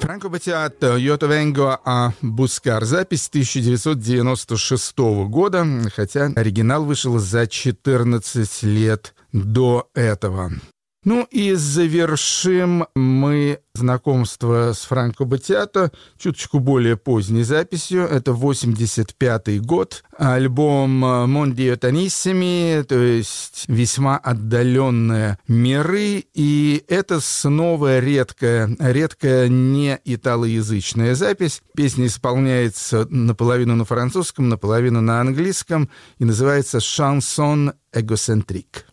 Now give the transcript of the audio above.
Франко Баттиато «Io te vengo a buscar». Запись 1996 года, хотя оригинал вышел за 14 лет до этого. Ну и завершим мы знакомство с Франко Баттиато чуточку более поздней записью. Это 85-й год. Альбом «Mondi Lontанissimi», то есть весьма отдаленные миры. И это снова редкая не италоязычная запись. Песня исполняется наполовину на французском, наполовину на английском и называется «Chanson égocentrique».